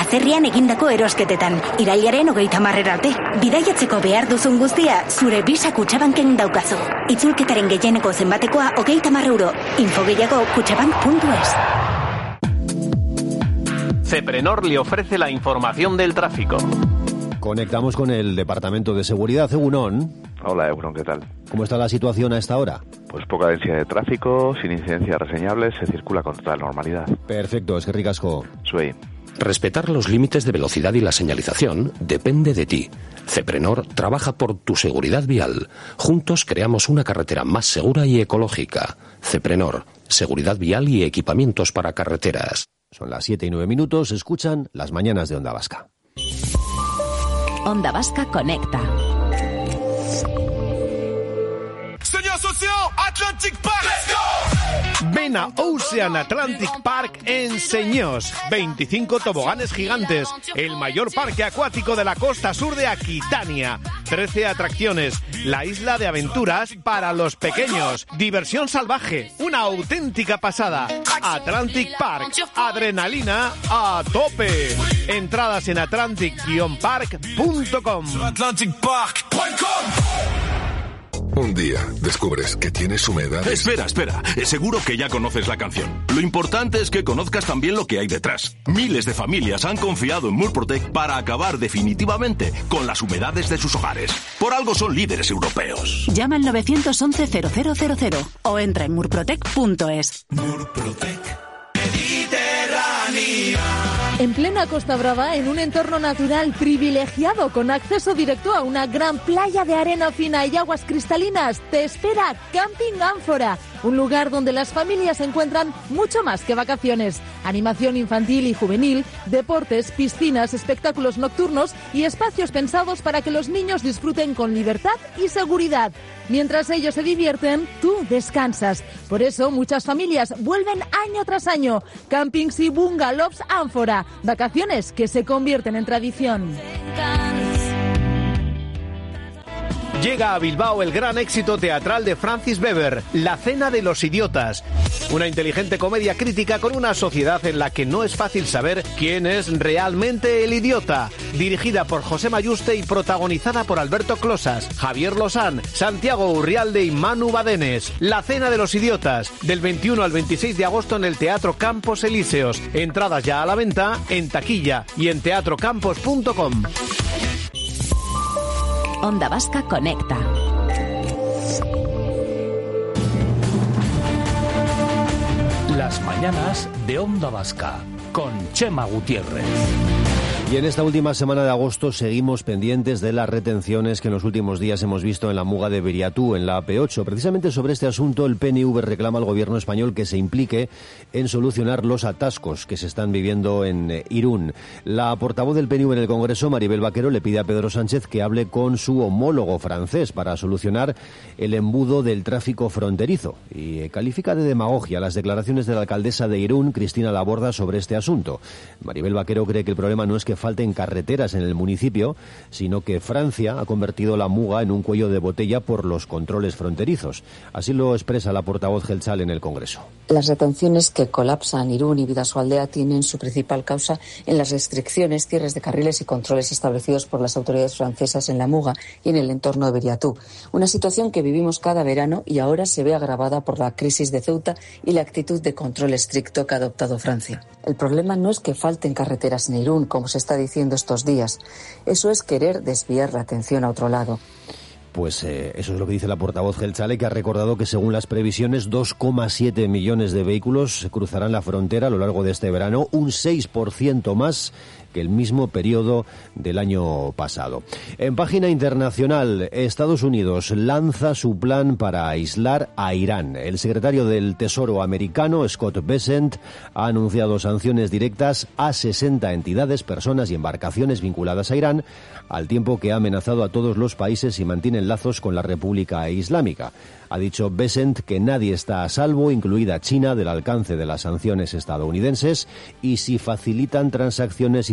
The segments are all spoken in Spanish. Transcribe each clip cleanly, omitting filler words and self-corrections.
Atzerrian egindako erosketetan, irailaren 30 arte. Bidaiatzeko behar duzun guztia, zure Visa Kutxabanken daukazu. Itzulketaren gehieneko zenbatekoa 30 euro. Info gehiago kutxabank.es. Ceprenor le ofrece la información del tráfico. Conectamos con el Departamento de Seguridad. Egunon. Hola, Egunon, ¿qué tal? ¿Cómo está la situación a esta hora? Pues poca densidad de tráfico, sin incidencias reseñables, se circula con total normalidad. Perfecto, eskerrik asko. Soy. Respetar los límites de velocidad y la señalización depende de ti. Ceprenor trabaja por tu seguridad vial. Juntos creamos una carretera más segura y ecológica. Ceprenor, seguridad vial y equipamientos para carreteras. Son las 7:09, escuchan Las Mañanas de Onda Vasca. Onda Vasca conecta. Señor socio, Atlantic Park. Let's go. Ven a Ocean Atlantic Park en Señós. 25 toboganes gigantes, el mayor parque acuático de la costa sur de Aquitania. 13 atracciones, la isla de aventuras para los pequeños. Diversión salvaje, una auténtica pasada. Atlantic Park, adrenalina a tope. Entradas en atlantic-park.com. Un día descubres que tienes humedades. Espera. Seguro que ya conoces la canción. Lo importante es que conozcas también lo que hay detrás. Miles de familias han confiado en Murprotec para acabar definitivamente con las humedades de sus hogares. Por algo son líderes europeos. Llama al 911-0000 o entra en murprotec.es. Murprotec Mediterránea. En plena Costa Brava, en un entorno natural privilegiado con acceso directo a una gran playa de arena fina y aguas cristalinas, te espera Camping Ánfora, un lugar donde las familias encuentran mucho más que vacaciones. Animación infantil y juvenil, deportes, piscinas, espectáculos nocturnos y espacios pensados para que los niños disfruten con libertad y seguridad. Mientras ellos se divierten, tú descansas. Por eso muchas familias vuelven año tras año. Campings y bungalows Ánfora. Vacaciones que se convierten en tradición. Llega a Bilbao el gran éxito teatral de Francis Weber, La Cena de los Idiotas. Una inteligente comedia crítica con una sociedad en la que no es fácil saber quién es realmente el idiota. Dirigida por José Mayuste y protagonizada por Alberto Closas, Javier Lozán, Santiago Urrialde y Manu Badenes. La Cena de los Idiotas, del 21 al 26 de agosto en el Teatro Campos Elíseos. Entradas ya a la venta en taquilla y en teatrocampos.com. Onda Vasca conecta. Las mañanas de Onda Vasca con Chema Gutiérrez. Y en esta última semana de agosto seguimos pendientes de las retenciones que en los últimos días hemos visto en la muga de Beriatú, en la AP8. Precisamente sobre este asunto, el PNV reclama al gobierno español que se implique en solucionar los atascos que se están viviendo en Irún. La portavoz del PNV en el Congreso, Maribel Vaquero, le pide a Pedro Sánchez que hable con su homólogo francés para solucionar el embudo del tráfico fronterizo. Y califica de demagogia las declaraciones de la alcaldesa de Irún, Cristina Laborda, sobre este asunto. Maribel Vaquero cree que el problema no es que falten carreteras en el municipio, sino que Francia ha convertido la muga en un cuello de botella por los controles fronterizos. Así lo expresa la portavoz geltzale en el Congreso. Las retenciones que colapsan Irún y Bidasoaldea tienen su principal causa en las restricciones, cierres de carriles y controles establecidos por las autoridades francesas en la muga y en el entorno de Beriatú. Una situación que vivimos cada verano y ahora se ve agravada por la crisis de Ceuta y la actitud de control estricto que ha adoptado Francia. El problema no es que falten carreteras en Irún, como se está diciendo estos días. Eso es querer desviar la atención a otro lado. Pues eso es lo que dice la portavoz geltzale, que ha recordado que según las previsiones 2,7 millones de vehículos cruzarán la frontera a lo largo de este verano, un 6% más que el mismo periodo del año pasado. En página internacional, Estados Unidos lanza su plan para aislar a Irán. El secretario del Tesoro americano, Scott Bessent, ha anunciado sanciones directas a 60 entidades, personas y embarcaciones vinculadas a Irán, al tiempo que ha amenazado a todos los países y mantiene lazos con la República Islámica. Ha dicho Bessent que nadie está a salvo, incluida China, del alcance de las sanciones estadounidenses, y si facilitan transacciones y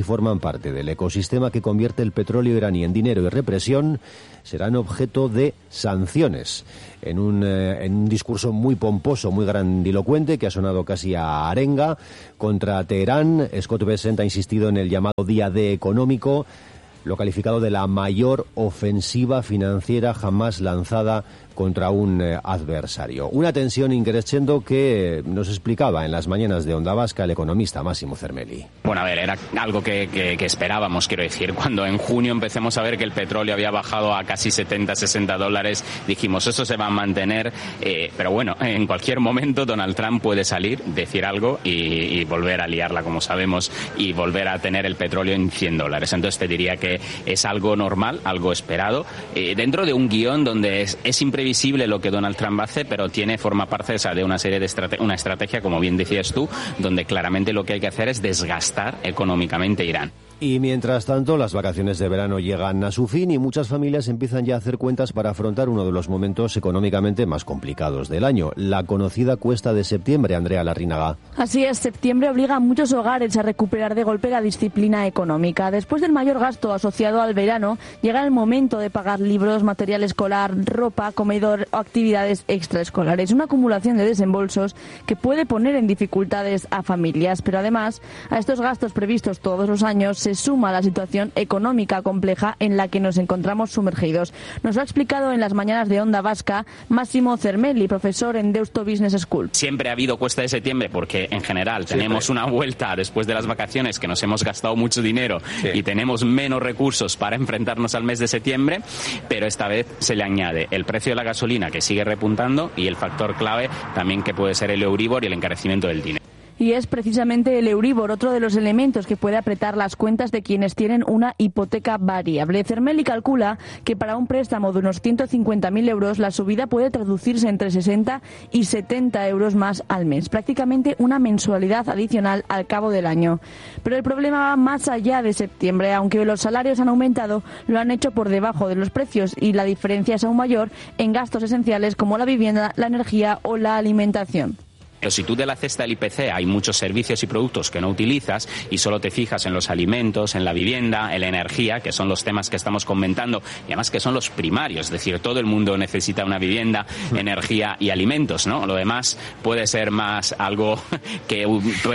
forman parte del ecosistema que convierte el petróleo iraní en dinero y represión, serán objeto de sanciones. En un discurso muy pomposo, muy grandilocuente, que ha sonado casi a arenga contra Teherán, Scott Bessent ha insistido en el llamado Día D económico, lo calificado de la mayor ofensiva financiera jamás lanzada contra un adversario. Una tensión increciendo que nos explicaba en las mañanas de Onda Vasca el economista Máximo Cermelli. Bueno, a ver, era algo que esperábamos, quiero decir. Cuando en junio empecemos a ver que el petróleo había bajado a casi $70-60, dijimos, eso se va a mantener, pero bueno, en cualquier momento Donald Trump puede salir, decir algo y volver a liarla, como sabemos, y volver a tener el petróleo en $100. Entonces te diría que es algo normal, algo esperado, dentro de un guión donde es imprevisible lo que Donald Trump hace, pero forma parte de una serie de una estrategia, como bien decías tú, donde claramente lo que hay que hacer es desgastar económicamente Irán. Y mientras tanto, las vacaciones de verano llegan a su fin y muchas familias empiezan ya a hacer cuentas para afrontar uno de los momentos económicamente más complicados del año, la conocida cuesta de septiembre. Andrea Larrínaga. Así es, septiembre obliga a muchos hogares a recuperar de golpe la disciplina económica. Después del mayor gasto asociado al verano, llega el momento de pagar libros, material escolar, ropa, comedor o actividades extraescolares. Una acumulación de desembolsos que puede poner en dificultades a familias, pero además a estos gastos previstos todos los años se suma la situación económica compleja en la que nos encontramos sumergidos. Nos lo ha explicado en las mañanas de Onda Vasca Máximo Cermelli, profesor en Deusto Business School. Siempre ha habido cuesta de septiembre porque en general tenemos una vuelta después de las vacaciones que nos hemos gastado mucho dinero y tenemos menos recursos para enfrentarnos al mes de septiembre, pero esta vez se le añade el precio de la gasolina, que sigue repuntando, y el factor clave también, que puede ser el Euribor y el encarecimiento del dinero. Y es precisamente el Euribor otro de los elementos que puede apretar las cuentas de quienes tienen una hipoteca variable. Cermelli calcula que para un préstamo de unos 150.000 euros la subida puede traducirse entre 60 y 70 euros más al mes, prácticamente una mensualidad adicional al cabo del año. Pero el problema va más allá de septiembre. Aunque los salarios han aumentado, lo han hecho por debajo de los precios y la diferencia es aún mayor en gastos esenciales como la vivienda, la energía o la alimentación. Pero si tú de la cesta del IPC hay muchos servicios y productos que no utilizas y solo te fijas en los alimentos, en la vivienda, en la energía, que son los temas que estamos comentando y además que son los primarios, es decir, todo el mundo necesita una vivienda, energía y alimentos, ¿no? Lo demás puede ser más algo que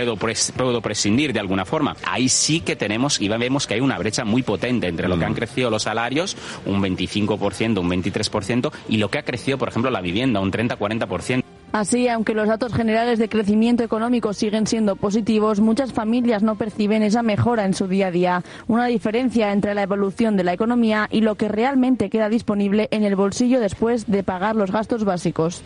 puedo prescindir de alguna forma. Ahí sí que tenemos y vemos que hay una brecha muy potente entre lo que han crecido los salarios, un 25%, un 23%, y lo que ha crecido, por ejemplo, la vivienda, un 30-40%. Así, aunque los datos generales de crecimiento económico siguen siendo positivos, muchas familias no perciben esa mejora en su día a día. Una diferencia entre la evolución de la economía y lo que realmente queda disponible en el bolsillo después de pagar los gastos básicos.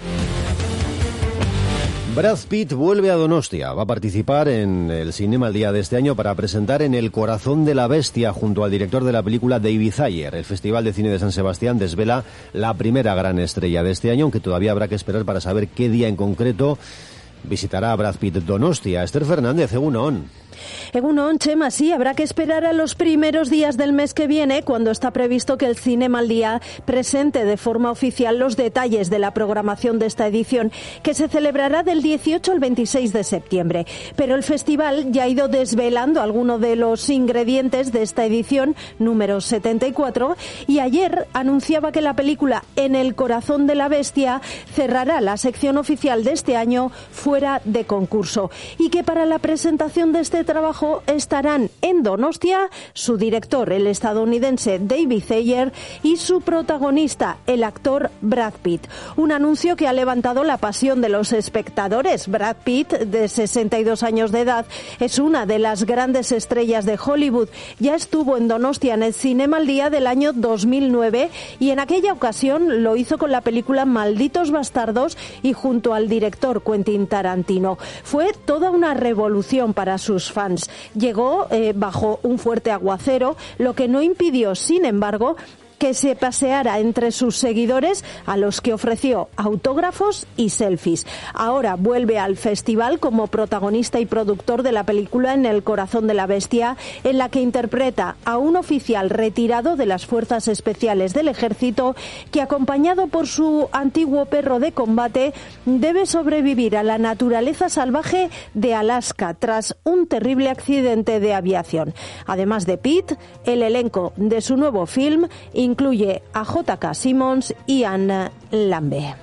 Brad Pitt vuelve a Donostia. Va a participar en el Cinema al Día de este año para presentar En el corazón de la bestia junto al director de la película David Ayer. El Festival de Cine de San Sebastián desvela la primera gran estrella de este año, aunque todavía habrá que esperar para saber qué día en concreto visitará a Brad Pitt Donostia. Esther Fernández, Egunon. Egunon, Chema, sí, habrá que esperar a los primeros días del mes que viene, cuando está previsto que el Cinema al Día presente de forma oficial los detalles de la programación de esta edición, que se celebrará del 18 al 26 de septiembre. Pero el festival ya ha ido desvelando algunos de los ingredientes de esta edición, número 74, y ayer anunciaba que la película En el corazón de la bestia cerrará la sección oficial de este año fuera de concurso, y que para la presentación de este trabajo estarán en Donostia su director, el estadounidense David Ayer, y su protagonista, el actor Brad Pitt. Un anuncio que ha levantado la pasión de los espectadores. Brad Pitt, de 62 años de edad, es una de las grandes estrellas de Hollywood. Ya estuvo en Donostia en el Cinema al Día del año 2009 y en aquella ocasión lo hizo con la película Malditos Bastardos y junto al director Quentin Tarantino. Fue toda una revolución para sus fans. Llegó bajo un fuerte aguacero, lo que no impidió, sin embargo, que se paseara entre sus seguidores, a los que ofreció autógrafos y selfies. Ahora vuelve al festival como protagonista y productor de la película En el corazón de la bestia, en la que interpreta a un oficial retirado de las Fuerzas Especiales del Ejército que, acompañado por su antiguo perro de combate, debe sobrevivir a la naturaleza salvaje de Alaska tras un terrible accidente de aviación. Además de Pete, el elenco de su nuevo film incluye a J.K. Simmons y Anne Lambe.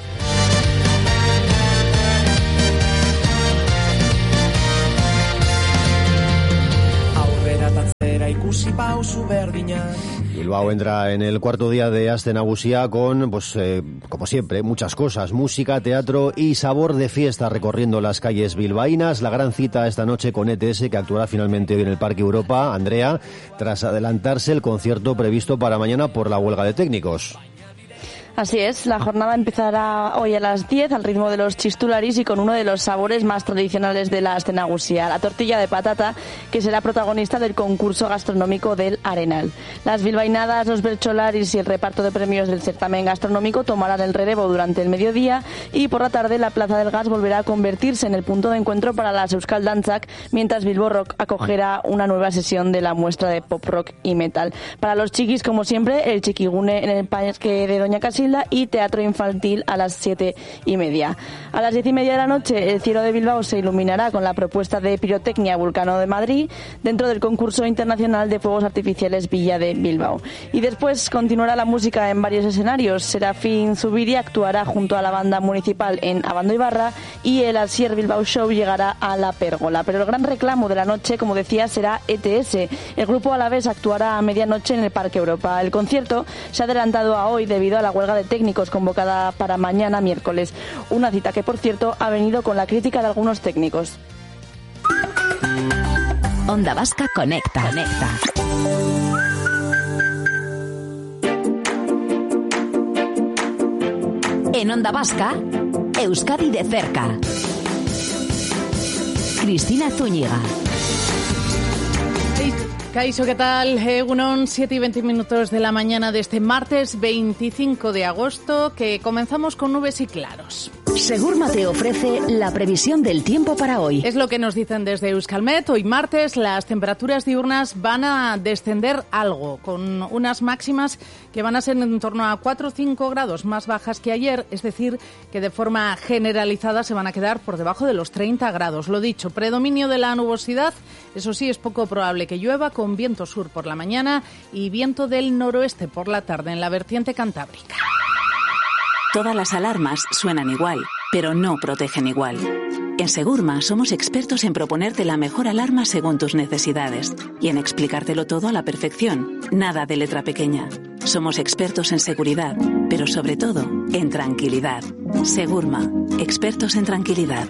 Bilbao entra en el cuarto día de Aste Nagusia con, como siempre, muchas cosas: música, teatro y sabor de fiesta recorriendo las calles bilbaínas. La gran cita esta noche con ETS, que actuará finalmente hoy en el Parque Europa, Andrea, tras adelantarse el concierto previsto para mañana por la huelga de técnicos. Así es, la jornada empezará hoy a las 10 al ritmo de los chistularis y con uno de los sabores más tradicionales de la Aste Nagusia, la tortilla de patata, que será protagonista del concurso gastronómico del Arenal. Las bilbainadas, los bercholaris y el reparto de premios del certamen gastronómico tomarán el relevo durante el mediodía, y por la tarde la Plaza del Gas volverá a convertirse en el punto de encuentro para las Euskal Dantzak, mientras Bilbo Rock acogerá una nueva sesión de la muestra de pop rock y metal. Para los chiquis, como siempre, el Chiquigune en el Parque de Doña Casilda y teatro infantil a las 7:30. A las 10:30 de la noche, el cielo de Bilbao se iluminará con la propuesta de pirotecnia Vulcano de Madrid dentro del concurso internacional de fuegos artificiales Villa de Bilbao. Y después continuará la música en varios escenarios. Serafín Zubiri actuará junto a la banda municipal en Abando Ibarra y el Asier Bilbao Show llegará a la Pérgola. Pero el gran reclamo de la noche, como decía, será ETS. El grupo alavés actuará a medianoche en el Parque Europa. El concierto se ha adelantado a hoy debido a la huelga de técnicos convocada para mañana miércoles. Una cita que, por cierto, ha venido con la crítica de algunos técnicos. Onda Vasca Conecta. En Onda Vasca, Euskadi de cerca. Cristina Zúñiga. Kaixo, ¿qué tal? Egunon, 7:20 de la mañana de este martes 25 de agosto, que comenzamos con nubes y claros. Segurma te ofrece la previsión del tiempo para hoy. Es lo que nos dicen desde Euskalmet. Hoy martes las temperaturas diurnas van a descender algo, con unas máximas que van a ser en torno a 4 o 5 grados más bajas que ayer, es decir, que de forma generalizada se van a quedar por debajo de los 30 grados. Lo dicho, predominio de la nubosidad, eso sí, es poco probable que llueva, con viento sur por la mañana y viento del noroeste por la tarde en la vertiente cantábrica. Todas las alarmas suenan igual, pero no protegen igual. En Segurma somos expertos en proponerte la mejor alarma según tus necesidades y en explicártelo todo a la perfección, nada de letra pequeña. Somos expertos en seguridad, pero sobre todo en tranquilidad. Segurma, expertos en tranquilidad.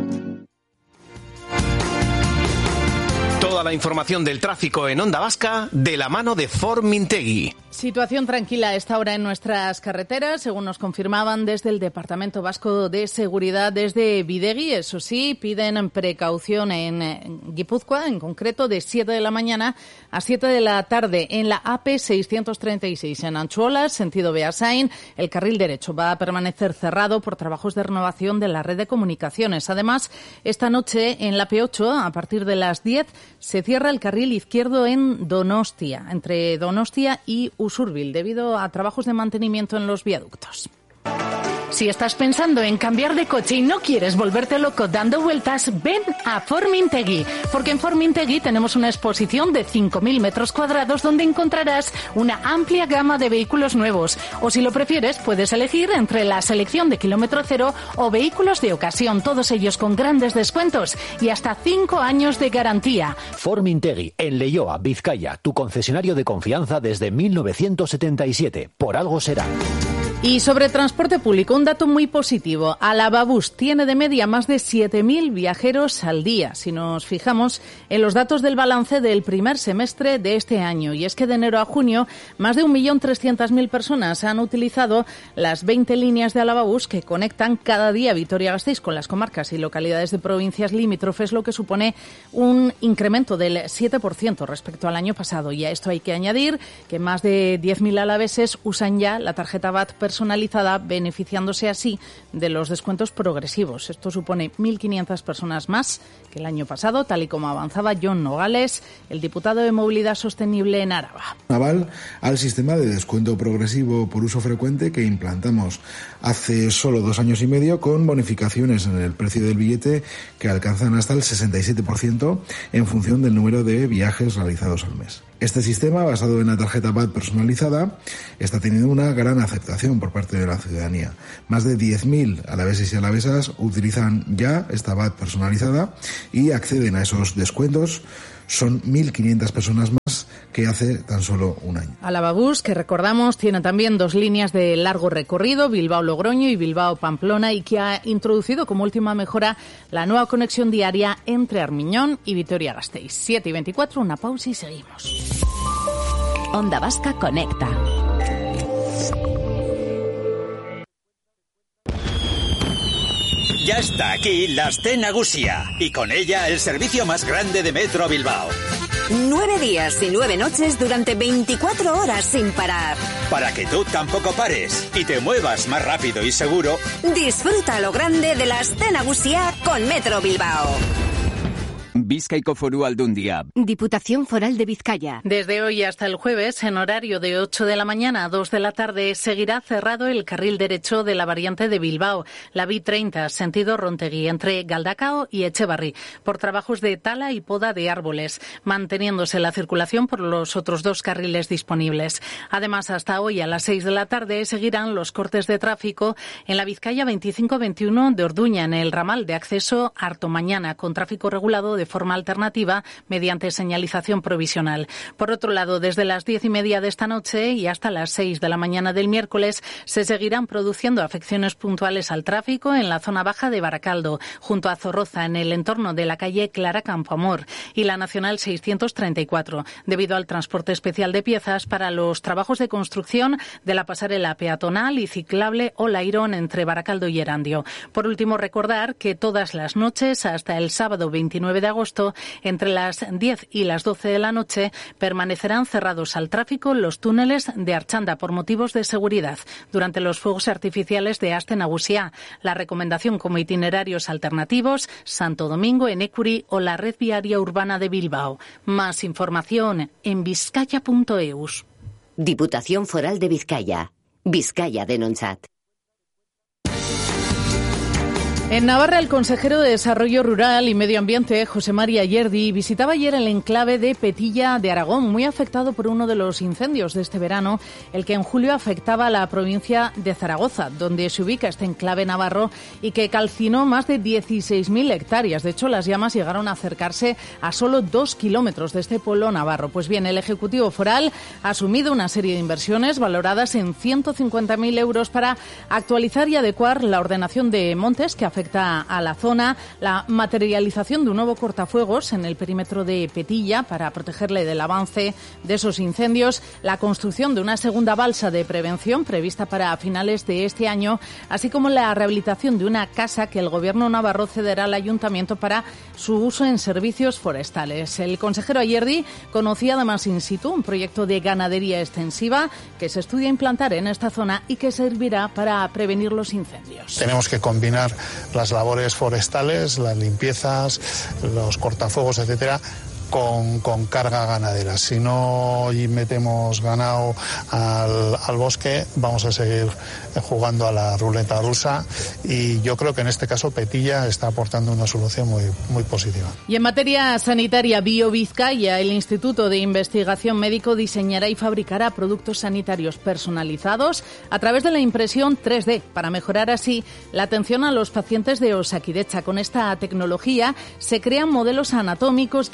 Toda la información del tráfico en Onda Vasca de la mano de Formintegui. Situación tranquila a esta hora en nuestras carreteras, según nos confirmaban desde el Departamento Vasco de Seguridad, desde Bidegi. Eso sí, piden precaución en Guipúzcoa, en concreto de 7 de la mañana a 7 de la tarde en la AP 636 en Anchuolas, sentido Beasain. El carril derecho va a permanecer cerrado por trabajos de renovación de la red de comunicaciones. Además, esta noche en la P8, a partir de las 10, se cierra el carril izquierdo en Donostia, entre Donostia y Usurbil, debido a trabajos de mantenimiento en los viaductos. Si estás pensando en cambiar de coche y no quieres volverte loco dando vueltas, ven a Formintegui, porque en Formintegui tenemos una exposición de 5.000 metros cuadrados donde encontrarás una amplia gama de vehículos nuevos. O si lo prefieres, puedes elegir entre la selección de kilómetro cero o vehículos de ocasión, todos ellos con grandes descuentos y hasta 5 años de garantía. Formintegui, en Leioa, Vizcaya, tu concesionario de confianza desde 1977. Por algo será. Y sobre transporte público, un dato muy positivo. Alababús tiene de media más de 7.000 viajeros al día, si nos fijamos en los datos del balance del primer semestre de este año. Y es que de enero a junio, más de 1.300.000 personas han utilizado las 20 líneas de Alababús que conectan cada día Vitoria-Gasteiz con las comarcas y localidades de provincias limítrofes, lo que supone un incremento del 7% respecto al año pasado. Y a esto hay que añadir que más de 10.000 alaveses usan ya la tarjeta VAT personalizada, beneficiándose así de los descuentos progresivos. Esto supone 1.500 personas más que el año pasado, tal y como avanzaba John Nogales, el diputado de Movilidad Sostenible en Araba. Aval al sistema de descuento progresivo por uso frecuente que implantamos hace solo 2 años y medio, con bonificaciones en el precio del billete que alcanzan hasta el 67% en función del número de viajes realizados al mes. Este sistema, basado en la tarjeta VAT personalizada, está teniendo una gran aceptación por parte de la ciudadanía. Más de 10.000 alaveses y alavesas utilizan ya esta VAT personalizada y acceden a esos descuentos. Son 1.500 personas más que hace tan solo un año. Alababús, que recordamos, tiene también 2 líneas de largo recorrido, Bilbao-Logroño y Bilbao-Pamplona, y que ha introducido como última mejora la nueva conexión diaria entre Armiñón y Vitoria-Gasteiz. 7:24, una pausa y seguimos. Onda Vasca conecta. Ya está aquí la Aste Nagusia y con ella el servicio más grande de Metro Bilbao. 9 días y 9 noches durante 24 horas sin parar. Para que tú tampoco pares y te muevas más rápido y seguro. Disfruta lo grande de la Aste Nagusia con Metro Bilbao. Bizkaiko Foru Aldundia. Diputación Foral de Vizcaya. Desde hoy hasta el jueves, en horario de 8 de la mañana a 2 de la tarde, seguirá cerrado el carril derecho de la variante de Bilbao, la B30, sentido Rontegui, entre Galdacao y Echevarri, por trabajos de tala y poda de árboles, manteniéndose la circulación por los otros 2 carriles disponibles. Además, hasta hoy a las 6 de la tarde seguirán los cortes de tráfico en la Vizcaya 25-21 de Orduña, en el ramal de acceso a Artomañana, con tráfico regulado de forma alternativa mediante señalización provisional. Por otro lado, desde las 10:30 de esta noche y hasta las 6 de la mañana del miércoles se seguirán produciendo afecciones puntuales al tráfico en la zona baja de Baracaldo, junto a Zorroza, en el entorno de la calle Clara Campoamor y la Nacional 634, debido al transporte especial de piezas para los trabajos de construcción de la pasarela peatonal y ciclable Olairón entre Baracaldo y Erandio. Por último, recordar que todas las noches hasta el sábado 29 de agosto, entre las 10 y las 12 de la noche, permanecerán cerrados al tráfico los túneles de Archanda por motivos de seguridad durante los fuegos artificiales de Aste Nagusia. La recomendación como itinerarios alternativos, Santo Domingo, Enekuri o la red viaria urbana de Bilbao. Más información en bizkaia.eus. Diputación Foral de Vizcaya. Vizcaya denontzat. En Navarra, el consejero de Desarrollo Rural y Medio Ambiente, José María Yerdi, visitaba ayer el enclave de Petilla de Aragón, muy afectado por uno de los incendios de este verano, el que en julio afectaba a la provincia de Zaragoza, donde se ubica este enclave navarro y que calcinó más de 16.000 hectáreas. De hecho, las llamas llegaron a acercarse a solo 2 kilómetros de este pueblo navarro. Pues bien, el Ejecutivo Foral ha asumido una serie de inversiones valoradas en 150.000 euros para actualizar y adecuar la ordenación de montes que afecta a la zona, la materialización de un nuevo cortafuegos en el perímetro de Petilla para protegerle del avance de esos incendios, la construcción de una segunda balsa de prevención prevista para finales de este año, así como la rehabilitación de una casa que el Gobierno navarro cederá al Ayuntamiento para su uso en servicios forestales. El consejero Ayerdi conocía además in situ un proyecto de ganadería extensiva que se estudia implantar en esta zona y que servirá para prevenir los incendios. Tenemos que combinar las labores forestales, las limpiezas, los cortafuegos, etcétera, con carga ganadera. Si no metemos ganado al bosque, vamos a seguir jugando a la ruleta rusa, y yo creo que en este caso Petilla está aportando una solución muy positiva. Y en materia sanitaria, BioVizcaya, el Instituto de Investigación Médico, diseñará y fabricará productos sanitarios personalizados a través de la impresión 3D para mejorar así la atención a los pacientes de Osakidetza. Con esta tecnología se crean modelos anatómicos, guías para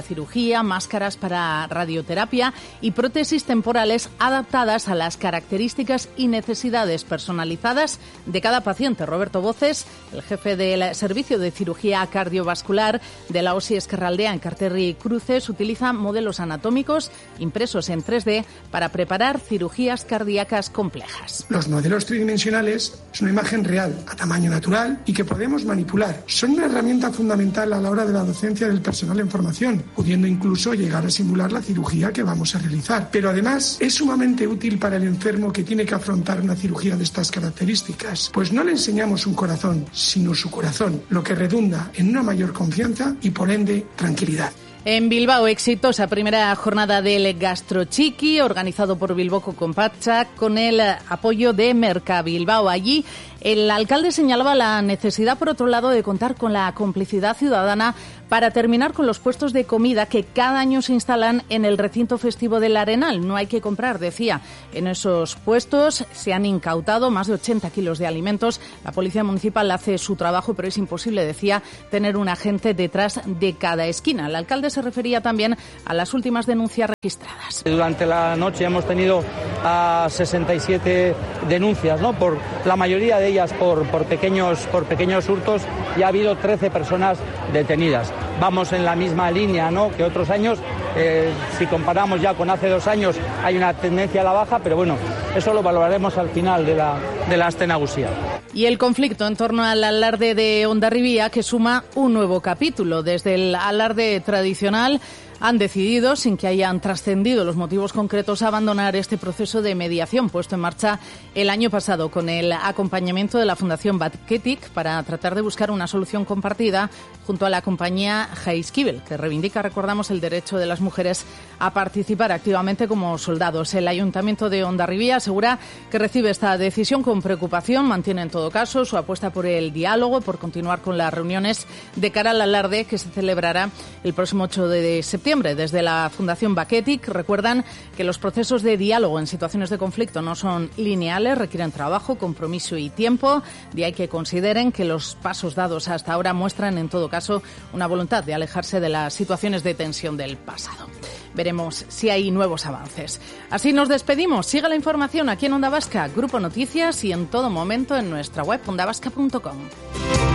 para cirugía, máscaras para radioterapia y prótesis temporales adaptadas a las características y necesidades personalizadas de cada paciente. Roberto Voces, el jefe del Servicio de Cirugía Cardiovascular de la OSI Ezkerraldea en Carterri Cruces, utiliza modelos anatómicos impresos en 3D para preparar cirugías cardíacas complejas. Los modelos tridimensionales es una imagen real, a tamaño natural y que podemos manipular. Son una herramienta fundamental a la hora de la docencia del personal en formación, pudiendo incluso llegar a simular la cirugía que vamos a realizar. Pero además es sumamente útil para el enfermo que tiene que afrontar una cirugía de estas características, pues no le enseñamos un corazón, sino su corazón, lo que redunda en una mayor confianza y por ende tranquilidad. En Bilbao, exitosa primera jornada del Gastrochiqui, organizado por Bilboko Konpatzak, con el apoyo de Mercabilbao. Allí, el alcalde señalaba la necesidad, por otro lado, de contar con la complicidad ciudadana para terminar con los puestos de comida que cada año se instalan en el recinto festivo del Arenal. No hay que comprar, decía. En esos puestos se han incautado más de 80 kilos de alimentos. La Policía Municipal hace su trabajo, pero es imposible, decía, tener un agente detrás de cada esquina. El alcalde se refería también a las últimas denuncias registradas. Durante la noche hemos tenido 67 denuncias, ¿no? Por la mayoría de ellas por pequeños hurtos, y ha habido 13 personas detenidas. Vamos en la misma línea, ¿no?, que otros años. Si comparamos ya con hace 2 años, hay una tendencia a la baja, pero bueno, eso lo valoraremos al final de la Aste Nagusia. Y el conflicto en torno al alarde de Hondarribia, que suma un nuevo capítulo. Desde el alarde tradicional han decidido, sin que hayan trascendido los motivos concretos, abandonar este proceso de mediación puesto en marcha el año pasado con el acompañamiento de la Fundación Baketik para tratar de buscar una solución compartida junto a la compañía Jaizkibel, que reivindica, recordamos, el derecho de las mujeres a participar activamente como soldados. El Ayuntamiento de Hondarribia asegura que recibe esta decisión con preocupación, mantiene en todo caso su apuesta por el diálogo, por continuar con las reuniones de cara al alarde que se celebrará el próximo 8 de septiembre. Desde la Fundación Baketik recuerdan que los procesos de diálogo en situaciones de conflicto no son lineales, requieren trabajo, compromiso y tiempo. De ahí que consideren que los pasos dados hasta ahora muestran, en todo caso, una voluntad de alejarse de las situaciones de tensión del pasado. Veremos si hay nuevos avances. Así nos despedimos. Siga la información aquí en Onda Vasca, Grupo Noticias, y en todo momento en nuestra web ondavasca.com.